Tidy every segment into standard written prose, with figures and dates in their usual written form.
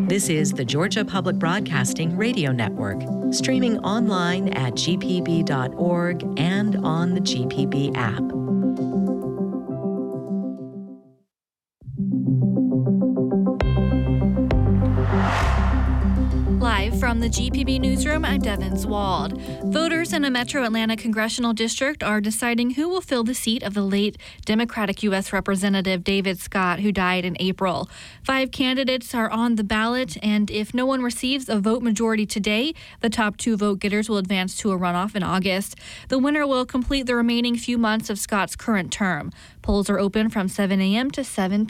This is the Georgia Public Broadcasting Radio Network, streaming online at gpb.org and on the GPB app. Live from the GPB newsroom, I'm Devin Zwald. Voters in a Metro Atlanta congressional district are deciding who will fill the seat of the late Democratic U.S. Representative David Scott, who died in April. 5 candidates are on the ballot, and if no one receives a vote majority today, the top 2 vote-getters will advance to a runoff in August. The winner will complete the remaining few months of Scott's current term. Polls are open from 7 a.m. to 7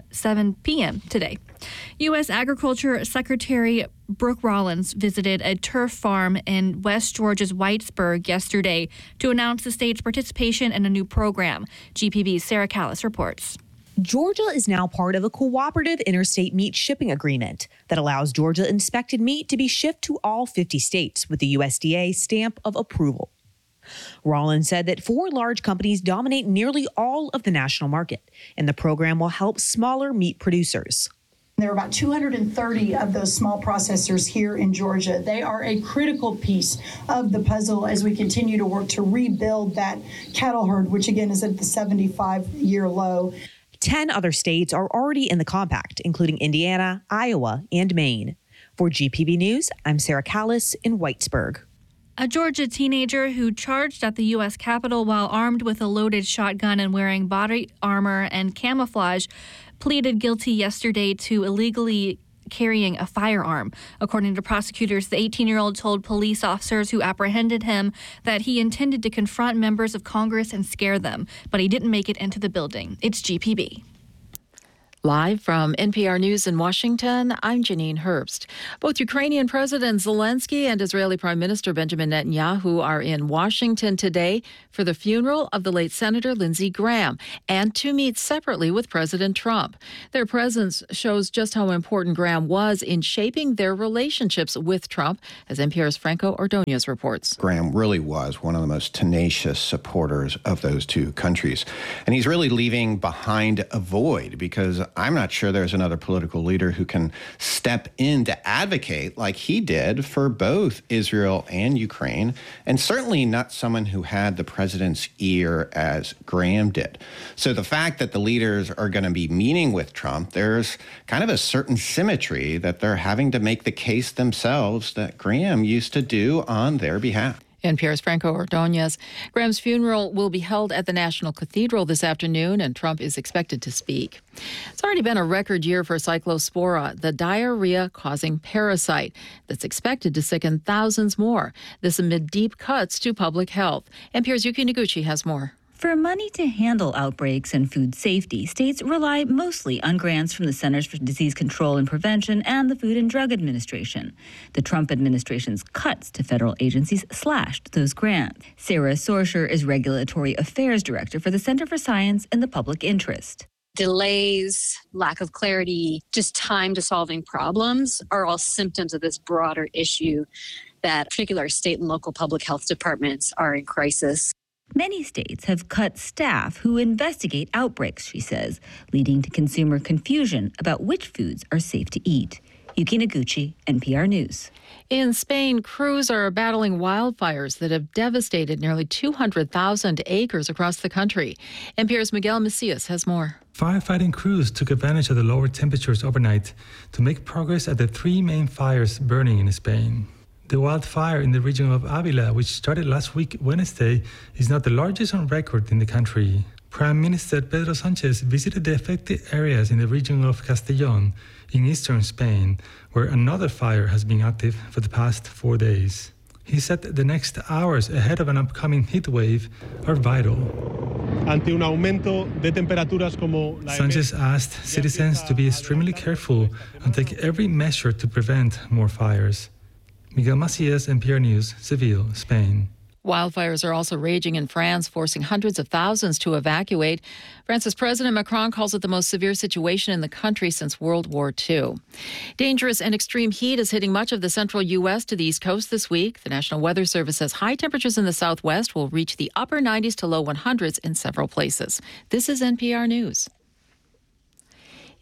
p.m. today. U.S. Agriculture Secretary Brooke Rollins visited a turf farm in West Georgia's Whitesburg yesterday to announce the state's participation in a new program. GPB's Sarah Callis reports. Georgia is now part of a cooperative interstate meat shipping agreement that allows Georgia-inspected meat to be shipped to all 50 states with the USDA stamp of approval. Rollins said that 4 large companies dominate nearly all of the national market, and the program will help smaller meat producers. There are about 230 of those small processors here in Georgia. They are a critical piece of the puzzle as we continue to work to rebuild that cattle herd, which again is at the 75-year low. 10 other states are already in the compact, including Indiana, Iowa, and Maine. For GPB News, I'm Sarah Callis in Whitesburg. A Georgia teenager who charged at the U.S. Capitol while armed with a loaded shotgun and wearing body armor and camouflage pleaded guilty yesterday to illegally carrying a firearm. According to prosecutors, the 18-year-old told police officers who apprehended him that he intended to confront members of Congress and scare them, but he didn't make it into the building. It's GPB. Live from NPR News in Washington, I'm Janine Herbst. Both Ukrainian President Zelensky and Israeli Prime Minister Benjamin Netanyahu are in Washington today for the funeral of the late Senator Lindsey Graham and to meet separately with President Trump. Their presence shows just how important Graham was in shaping their relationships with Trump, as NPR's Franco Ordonez reports. Graham really was one of the most tenacious supporters of those two countries. And he's really leaving behind a void because I'm not sure there's another political leader who can step in to advocate like he did for both Israel and Ukraine, and certainly not someone who had the president's ear as Graham did. So the fact that the leaders are going to be meeting with Trump, there's kind of a certain symmetry that they're having to make the case themselves that Graham used to do on their behalf. NPR's Franco Ordonez. Graham's funeral will be held at the National Cathedral this afternoon, and Trump is expected to speak. It's already been a record year for Cyclospora, the diarrhea-causing parasite that's expected to sicken thousands more. This amid deep cuts to public health. NPR's Yuki Noguchi has more. For money to handle outbreaks and food safety, states rely mostly on grants from the Centers for Disease Control and Prevention and the Food and Drug Administration. The Trump administration's cuts to federal agencies slashed those grants. Sarah Sorsher is Regulatory Affairs Director for the Center for Science and the Public Interest. Delays, lack of clarity, just time to solving problems are all symptoms of this broader issue that particular state and local public health departments are in crisis. Many states have cut staff who investigate outbreaks, she says, leading to consumer confusion about which foods are safe to eat. Yuki Noguchi, NPR News. In Spain, crews are battling wildfires that have devastated nearly 200,000 acres across the country. NPR's Miguel Macias has more. Firefighting crews took advantage of the lower temperatures overnight to make progress at the 3 main fires burning in Spain. The wildfire in the region of Avila, which started last week Wednesday, is now the largest on record in the country. Prime Minister Pedro Sánchez visited the affected areas in the region of Castellón in eastern Spain, where another fire has been active for the past 4 days. He said the next hours ahead of an upcoming heat wave are vital. Sánchez asked citizens to be extremely careful and take every measure to prevent more fires. Miguel Macias, NPR News, Seville, Spain. Wildfires are also raging in France, forcing hundreds of thousands to evacuate. France's President Macron calls it the most severe situation in the country since World War II. Dangerous and extreme heat is hitting much of the central U.S. to the East Coast this week. The National Weather Service says high temperatures in the Southwest will reach the upper 90s to low 100s in several places. This is NPR News.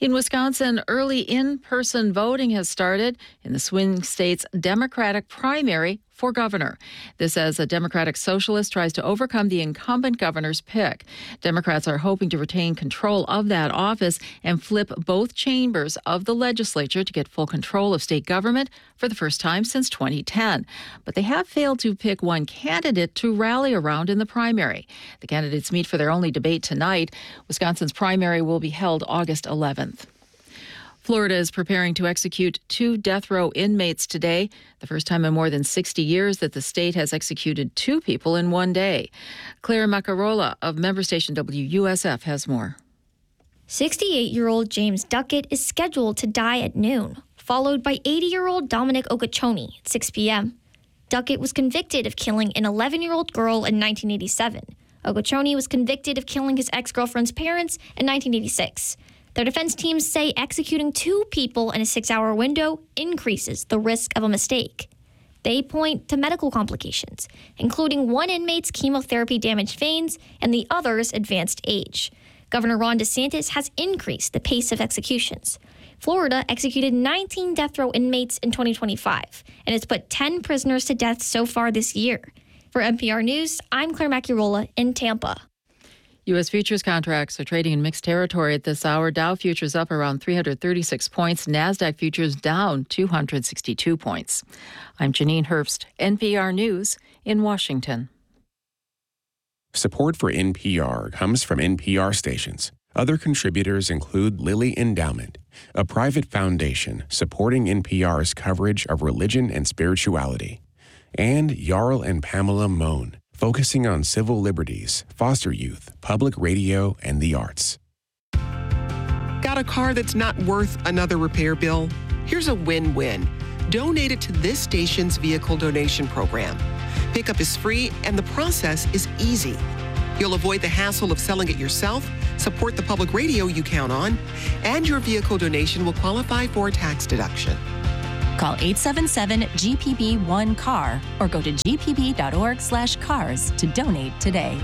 In Wisconsin, early in-person voting has started in the swing state's Democratic primary for governor. This as a Democratic socialist tries to overcome the incumbent governor's pick. Democrats are hoping to retain control of that office and flip both chambers of the legislature to get full control of state government for the first time since 2010. But they have failed to pick one candidate to rally around in the primary. The candidates meet for their only debate tonight. Wisconsin's primary will be held August 11th. Florida is preparing to execute 2 death row inmates today, the first time in more than 60 years that the state has executed 2 people in one day. Claire Macarola of member station WUSF has more. 68-year-old James Duckett is scheduled to die at noon, followed by 80-year-old Dominic Okochoni at 6 p.m. Duckett was convicted of killing an 11-year-old girl in 1987. Okochoni was convicted of killing his ex-girlfriend's parents in 1986. Their defense teams say executing 2 people in a 6-hour window increases the risk of a mistake. They point to medical complications, including one inmate's chemotherapy-damaged veins and the other's advanced age. Governor Ron DeSantis has increased the pace of executions. Florida executed 19 death row inmates in 2025 and has put 10 prisoners to death so far this year. For NPR News, I'm Claire Macarola in Tampa. U.S. futures contracts are trading in mixed territory at this hour. Dow futures up around 336 points. NASDAQ futures down 262 points. I'm Janine Herbst, NPR News in Washington. Support for NPR comes from NPR stations. Other contributors include Lilly Endowment, a private foundation supporting NPR's coverage of religion and spirituality, and Jarl and Pamela Mohn, focusing on civil liberties, foster youth, public radio, and the arts. Got a car that's not worth another repair bill? Here's a win-win. Donate it to this station's vehicle donation program. Pickup is free and the process is easy. You'll avoid the hassle of selling it yourself, support the public radio you count on, and your vehicle donation will qualify for a tax deduction. Call 877-GPB-1-CAR or go to gpb.org/cars to donate today.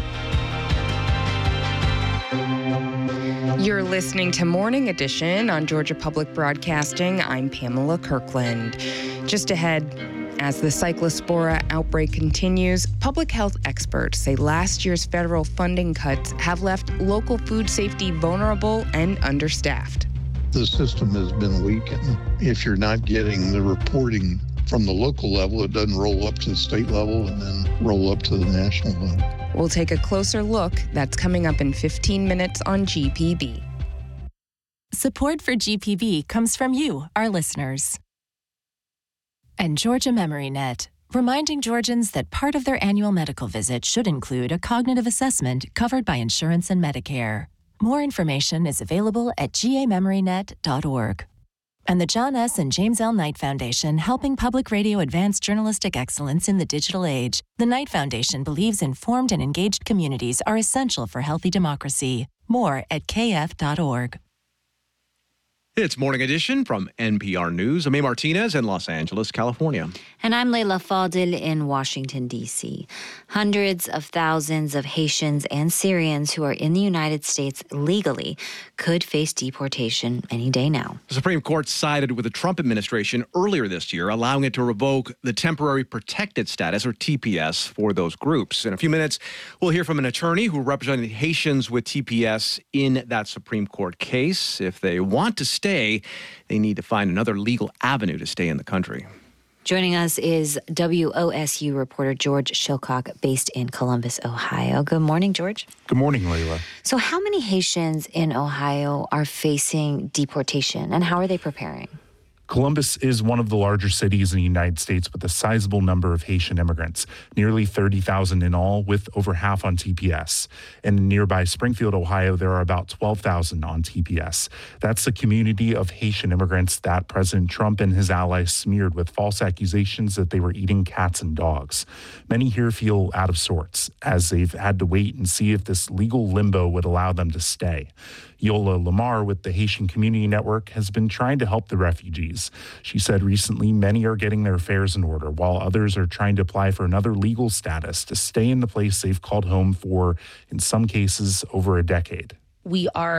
You're listening to Morning Edition on Georgia Public Broadcasting. I'm Pamela Kirkland. Just ahead, as the cyclospora outbreak continues, public health experts say last year's federal funding cuts have left local food safety vulnerable and understaffed. The system has been weakened. If you're not getting the reporting from the local level, it doesn't roll up to the state level and then roll up to the national level. We'll take a closer look. That's coming up in 15 minutes on GPB. Support for GPB comes from you, our listeners. And Georgia MemoryNet, reminding Georgians that part of their annual medical visit should include a cognitive assessment covered by insurance and Medicare. More information is available at gamemorynet.org. And the John S. and James L. Knight Foundation, helping public radio advance journalistic excellence in the digital age. The Knight Foundation believes informed and engaged communities are essential for healthy democracy. More at kf.org. It's Morning Edition from NPR News. I'm A. Martinez in Los Angeles, California. And I'm Leila Fadil in Washington, D.C. Hundreds of thousands of Haitians and Syrians who are in the United States legally could face deportation any day now. The Supreme Court sided with the Trump administration earlier this year, allowing it to revoke the Temporary Protected Status, or TPS, for those groups. In a few minutes, we'll hear from an attorney who represented Haitians with TPS in that Supreme Court case. If they want to stay, they need to find another legal avenue to stay in the country. Joining us is WOSU reporter George Shilcock, based in Columbus, Ohio. Good morning, George. Good morning, Leila. So how many Haitians in Ohio are facing deportation, and how are they preparing? Columbus is one of the larger cities in the United States with a sizable number of Haitian immigrants, nearly 30,000 in all, with over half on TPS. And in nearby Springfield, Ohio, there are about 12,000 on TPS. That's the community of Haitian immigrants that President Trump and his allies smeared with false accusations that they were eating cats and dogs. Many here feel out of sorts, as they've had to wait and see if this legal limbo would allow them to stay. Yola Lamar with the Haitian Community Network has been trying to help the refugees. She said recently many are getting their affairs in order, while others are trying to apply for another legal status to stay in the place they've called home for, in some cases, over a decade. We are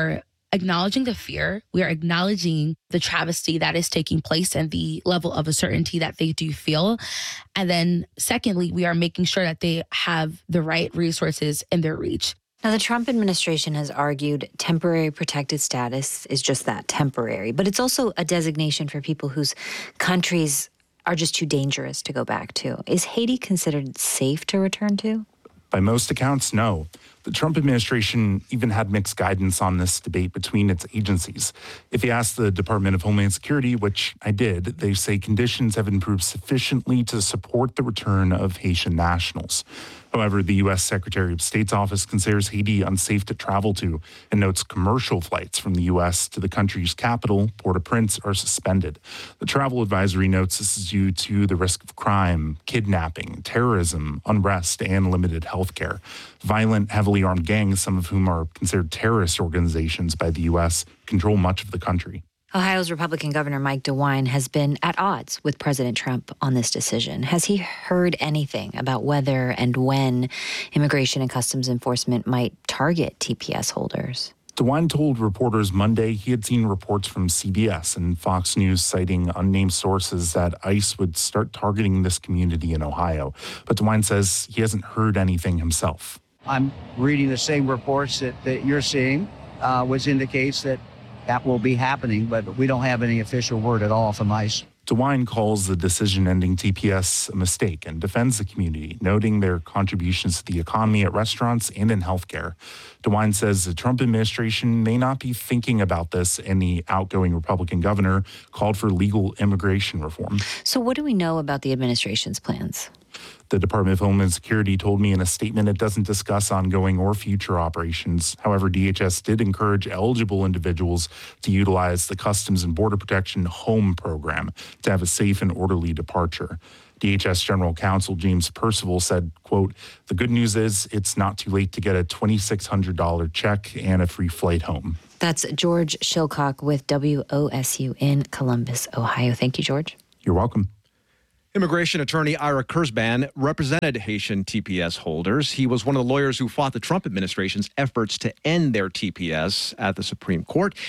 acknowledging the fear. We are acknowledging the travesty that is taking place and the level of uncertainty that they do feel. And then secondly, we are making sure that they have the right resources in their reach. Now, the Trump administration has argued temporary protected status is just that, temporary, but it's also a designation for people whose countries are just too dangerous to go back to. Is Haiti considered safe to return to? By most accounts, no. The Trump administration even had mixed guidance on this debate between its agencies. If you ask the Department of Homeland Security, which I did, they say conditions have improved sufficiently to support the return of Haitian nationals. However, the U.S. Secretary of State's office considers Haiti unsafe to travel to and notes commercial flights from the U.S. to the country's capital, Port-au-Prince, are suspended. The travel advisory notes this is due to the risk of crime, kidnapping, terrorism, unrest, and limited health care. Violent, heavily armed gangs, some of whom are considered terrorist organizations by the U.S., control much of the country. Ohio's Republican Governor Mike DeWine has been at odds with President Trump on this decision. Has he heard anything about whether and when Immigration and Customs Enforcement might target TPS holders? DeWine told reporters Monday he had seen reports from CBS and Fox News citing unnamed sources that ICE would start targeting this community in Ohio. But DeWine says he hasn't heard anything himself. I'm reading the same reports that you're seeing, which indicates that will be happening, but we don't have any official word at all from ICE. DeWine calls the decision ending TPS a mistake and defends the community, noting their contributions to the economy at restaurants and in healthcare. DeWine says the Trump administration may not be thinking about this, and the outgoing Republican governor called for legal immigration reform. So what do we know about the administration's plans? The Department of Homeland Security told me in a statement it doesn't discuss ongoing or future operations. However, DHS did encourage eligible individuals to utilize the Customs and Border Protection HOME program to have a safe and orderly departure. DHS General Counsel James Percival said, quote, "The good news is it's not too late to get a $2,600 check and a free flight home." That's George Shilcock with WOSU in Columbus, Ohio. Thank you, George. You're welcome. Immigration attorney Ira Kurzban represented Haitian TPS holders. He was one of the lawyers who fought the Trump administration's efforts to end their TPS at the Supreme Court.